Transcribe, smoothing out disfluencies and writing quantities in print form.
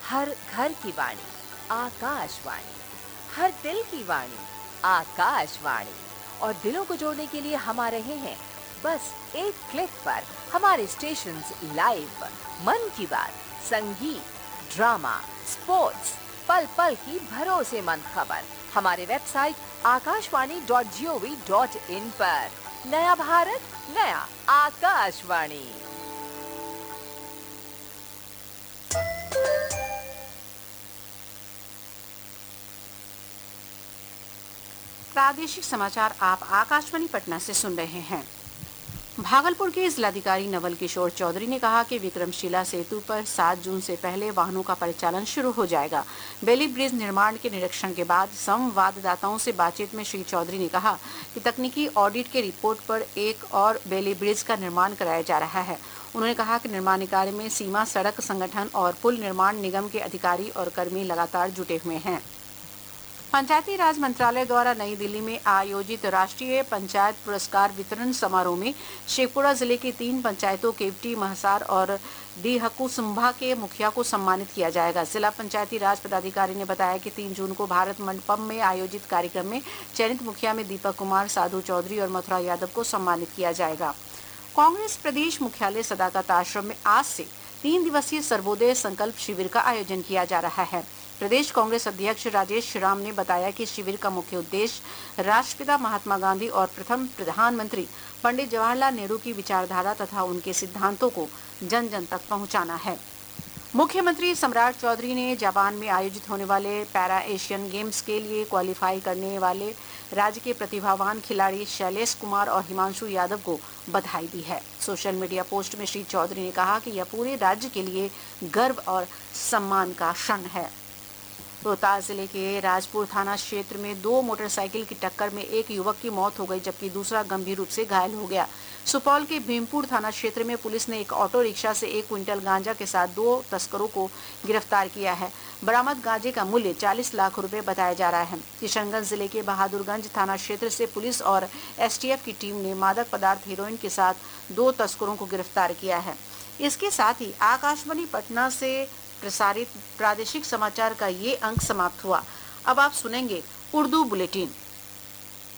हर घर की वाणी आकाशवाणी, हर दिल की वाणी आकाशवाणी। और दिलों को जोड़ने के लिए हम आ रहे हैं बस एक क्लिक पर। हमारे स्टेशंस लाइव, मन की बात, संगीत, ड्रामा, स्पोर्ट्स, पल पल की भरोसेमंद खबर हमारे वेबसाइट akashvani.gov.in पर। नया भारत, नया आकाशवाणी। प्रादेशिक समाचार आप आकाशवाणी पटना से सुन रहे हैं। भागलपुर के जिलाधिकारी नवल किशोर चौधरी ने कहा कि विक्रमशिला सेतु पर 7 जून से पहले वाहनों का परिचालन शुरू हो जाएगा। बेली ब्रिज निर्माण के निरीक्षण के बाद संवाददाताओं से बातचीत में श्री चौधरी ने कहा कि तकनीकी ऑडिट के रिपोर्ट पर एक और बेली ब्रिज का निर्माण कराया जा रहा है। उन्होंने कहा कि निर्माण कार्य में सीमा सड़क संगठन और पुल निर्माण निगम के अधिकारी और कर्मी लगातार जुटे हुए हैं। पंचायती राज मंत्रालय द्वारा नई दिल्ली में आयोजित राष्ट्रीय पंचायत पुरस्कार वितरण समारोह में शेखपुरा जिले की 3 पंचायतों केवटी, महसार और डीहकुसुम्भा के मुखिया को सम्मानित किया जाएगा। जिला पंचायती राज पदाधिकारी ने बताया कि 3 जून को भारत मंडपम में आयोजित कार्यक्रम में चयनित मुखिया में दीपक कुमार, साधु चौधरी और मथुरा यादव को सम्मानित किया जाएगा। कांग्रेस प्रदेश मुख्यालय सदाकत आश्रम में आज से 3 दिवसीय सर्वोदय संकल्प शिविर का आयोजन किया जा रहा है। प्रदेश कांग्रेस अध्यक्ष राजेश राम ने बताया कि शिविर का मुख्य उद्देश्य राष्ट्रपिता महात्मा गांधी और प्रथम प्रधानमंत्री पंडित जवाहरलाल नेहरू की विचारधारा तथा उनके सिद्धांतों को जन जन तक पहुंचाना है। मुख्यमंत्री सम्राट चौधरी ने जापान में आयोजित होने वाले पैरा एशियन गेम्स के लिए क्वालिफाई करने वाले राज्य के प्रतिभावान खिलाड़ी शैलेश कुमार और हिमांशु यादव को बधाई दी है। सोशल मीडिया पोस्ट में श्री चौधरी ने कहा कि यह पूरे राज्य के लिए गर्व और सम्मान का क्षण है। रोहतास जिले के राजपुर थाना क्षेत्र में 2 मोटरसाइकिल की टक्कर में एक युवक की मौत हो गई जबकि दूसरा गंभीर रूप से घायल हो गया। सुपौल के भीमपुर थाना क्षेत्र में पुलिस ने एक ऑटो रिक्शा से 1 क्विंटल गांजा के साथ 2 तस्करों को गिरफ्तार किया है। बरामद गांजे का मूल्य 40 लाख रुपए बताया जा रहा है। किशनगंज जिले के बहादुरगंज थाना क्षेत्र से पुलिस और एसटीएफ की टीम ने मादक पदार्थ हेरोइन के साथ 2 तस्करों को गिरफ्तार किया है। इसके साथ ही आकाशवाणी पटना से प्रसारित प्रादेशिक समाचार का ये अंक समाप्त हुआ। अब आप सुनेंगे उर्दू बुलेटिन।